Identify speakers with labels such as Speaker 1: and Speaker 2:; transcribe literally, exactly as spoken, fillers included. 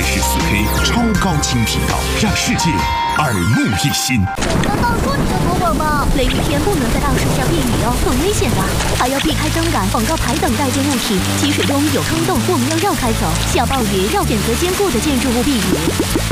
Speaker 1: 视 四K 超高清频道，让世界耳目一新。
Speaker 2: 难道说你在说谎吗？雷雨天不能在大树下避雨哦，很危险的，还要避开灯杆、广告牌等带电物体。积水中有坑洞，我们要绕开走。下暴雨要选择坚固的建筑物避雨。